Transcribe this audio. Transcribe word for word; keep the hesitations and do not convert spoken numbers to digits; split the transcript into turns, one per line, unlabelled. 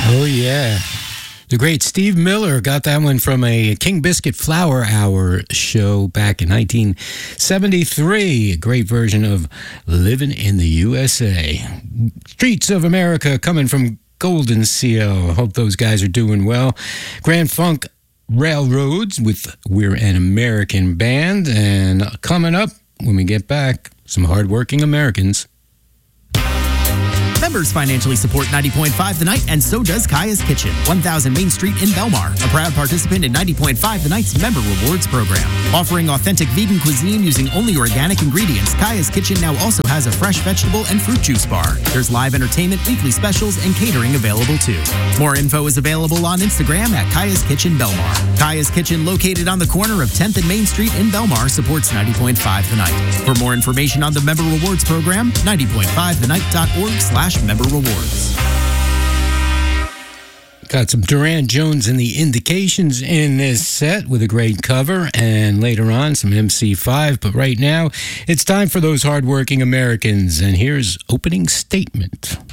Oh, yeah. The great Steve Miller got that one from a King Biscuit Flower Hour show back in nineteen seventy-three. A great version of Living in the U S A. Streets of America coming from Golden Seal. Hope those guys are doing well. Grand Funk Railroads with We're an American Band. And coming up, when we get back, some hardworking Americans.
Members financially support ninety point five The Night, and so does Kaya's Kitchen, one thousand Main Street in Belmar, a proud participant in ninety point five The Night's Member Rewards program. Offering authentic vegan cuisine using only organic ingredients, Kaya's Kitchen now also has a fresh vegetable and fruit juice bar. There's live entertainment, weekly specials, and catering available too. More info is available on Instagram at Kaya's Kitchen Belmar. Kaya's Kitchen, located on the corner of tenth and Main Street in Belmar, supports ninety point five The Night. For more information on the Member Rewards program, ninety point five the night dot org slash member rewards.
Got some Duran Jones and the Indications in this set with a great cover, and later on some M C five. But right now, it's time for those hardworking Americans, and here's Opening Statement.